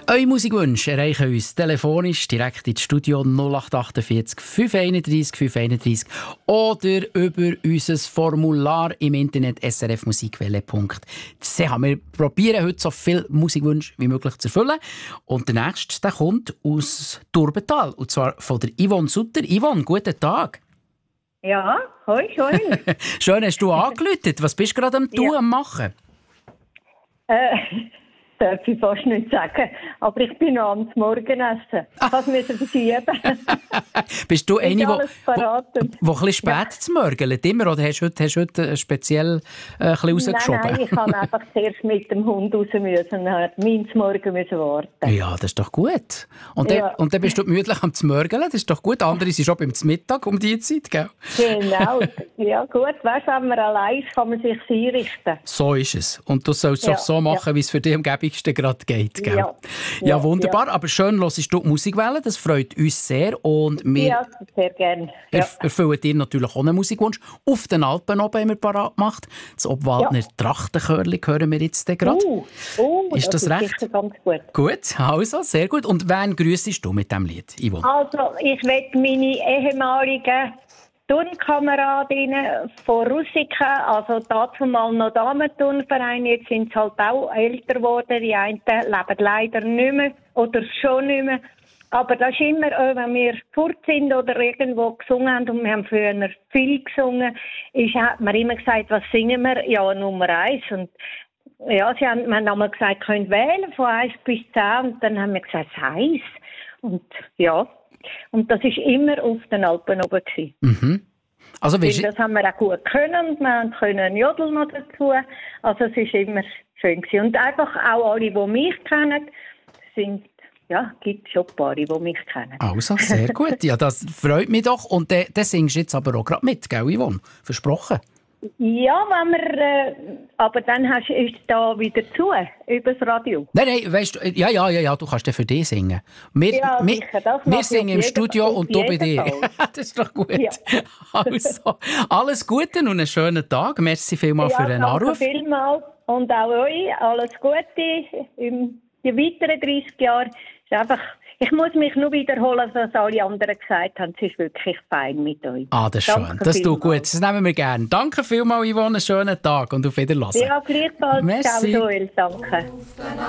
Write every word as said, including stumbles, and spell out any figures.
Eure Musikwünsche erreichen uns telefonisch direkt ins Studio null acht achtundvierzig fünf einunddreissig fünf einunddreissig oder über unser Formular im Internet s r f musikwelle punkt c h. Wir probieren heute so viele Musikwünsche wie möglich zu erfüllen. Und der nächste der kommt aus Turbental, und zwar von der Yvonne Sutter. Yvonne, guten Tag. Ja, hoi, hoi. Schön, hast du angerufen. Was bist du gerade am Tun, Ja. am Machen? Äh, darf ich fast nicht sagen. Aber ich bin noch am Morgenessen. Ich kann es verschieben. Bist du eine, Ist wo, alles wo, verraten. wo ein bisschen spät zu mörgeln immer? Oder hast du heute, hast du heute speziell äh, ein bisschen rausgeschoben? Nein, nein, ich kann einfach zuerst mit dem Hund raus müssen. Dann hat mein Morgen müssen warten. Ja, das ist doch gut. Und dann, Ja. und dann bist du gemütlich am Zmörgeln, das ist doch gut. Andere sind schon beim Mittag um diese Zeit, gell? Genau. Ja gut, weißt du, wenn man allein ist, kann man sich einrichten. So ist es. Und du sollst es Ja, doch so machen, ja. wie es für dich am gäbigsten gerade geht, gell? Ja. Ja, Ja, wunderbar. Aber schön hörst du die Musikwelle, das freut uns sehr. Und wir Ja, sehr gerne. Ja. erf- erfüllen dir natürlich auch einen Musikwunsch. Auf den Alpen oben haben wir parat gemacht. Das Obwaldner Ja. Trachtenchörli hören wir jetzt gerade. Uh, uh, Ist das recht? sicher ganz gut. Gut, also, sehr gut. Und wen grüssest du mit diesem Lied, Yvonne? Also, ich möchte meine ehemaligen Turnkameradinnen von Russika, also dazu mal noch Damenturnverein, jetzt sind sie halt auch älter geworden, die einen leben leider nicht mehr oder schon nicht mehr. Aber das ist immer, auch wenn wir fort sind oder irgendwo gesungen haben, und wir haben früher viel gesungen, ist, hat man immer gesagt, was singen wir? Ja, Nummer eins. Und ja, sie haben, wir haben einmal gesagt, könnt wählen von eins bis zehn, und dann haben wir gesagt, eins. Und ja, und das war immer auf den Alpen oben gewesen. Mhm. Also, Weil weißt, das haben wir auch gut können, und wir können Jodel noch dazu. Also es war immer schön gewesen. Und einfach auch alle, die mich kennen, sind, ja, gibt schon ein paar, die mich kennen. also, sehr gut. Ja, das freut mich doch. Und dann dann singst du jetzt aber auch gerade mit, gell, Yvonne? Versprochen. Ja, wenn wir, äh, aber dann hast, ist da wieder zu, übers Radio. Nein, nein, weißt du, ja, ja, ja, ja, du kannst dann für dich singen. Wir, Ja, wir, sicher, das mache wir ich singen auf im jeden- Studio auf und du bei jeden dir. Fall. Das ist doch gut. Ja. Also, alles Gute und einen schönen Tag. Merci vielmals Ja, für den danke Anruf. vielmals. Und auch euch alles Gute in die weiteren dreißig Jahre. Ist einfach, ich muss mich nur wiederholen, was alle anderen gesagt haben. Es ist wirklich fein mit euch. Ah, das ist schön. Danke Das tut vielmals. gut. Das nehmen wir gerne. Danke vielmals, Yvonne. Einen schönen Tag und auf Wiedersehen. Ja, gleichfalls. Merci. Ciao, Joel. Danke.